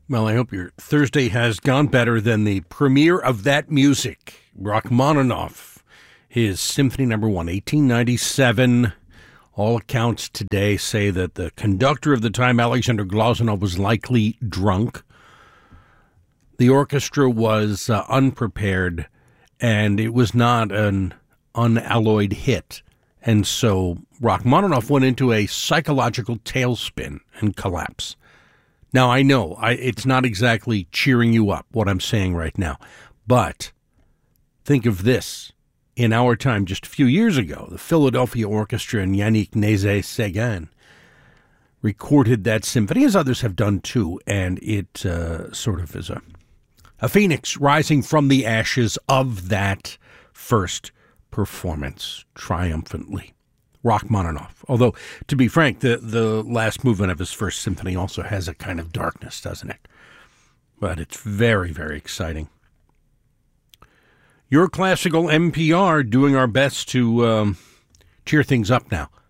Well, I hope your Thursday has gone better than the premiere of that music. Rachmaninoff, his Symphony No. 1, 1897. All accounts today say that the conductor of the time, Alexander Glazunov, was likely drunk. The orchestra was unprepared, and it was not an unalloyed hit. And so Rachmaninoff went into a psychological tailspin and collapse. Now, I know it's not exactly cheering you up, what I'm saying right now, but think of this. In our time, just a few years ago, the Philadelphia Orchestra and Yannick Nézet-Séguin recorded that symphony, as others have done too, and it sort of is a phoenix rising from the ashes of that first performance triumphantly. Rachmaninoff. Although, to be frank, the last movement of his first symphony also has a kind of darkness, doesn't it? But it's very, very exciting. Your classical NPR doing our best to cheer things up now.